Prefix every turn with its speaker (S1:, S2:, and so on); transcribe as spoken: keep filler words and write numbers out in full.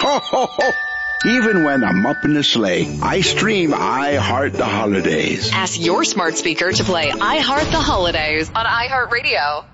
S1: Ho, ho, ho. Even when I'm up in the sleigh, I stream I Heart the Holidays.
S2: Ask your smart speaker to play I Heart the Holidays on iHeartRadio.